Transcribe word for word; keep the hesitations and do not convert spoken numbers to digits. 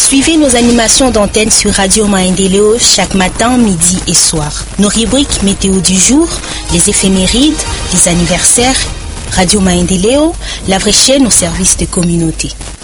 Suivez nos animations d'antenne sur Radio Maendeleo chaque matin, midi et soir. Nos rubriques météo du jour, les éphémérides, les anniversaires, Radio Maendeleo, la vraie chaîne au service de communauté.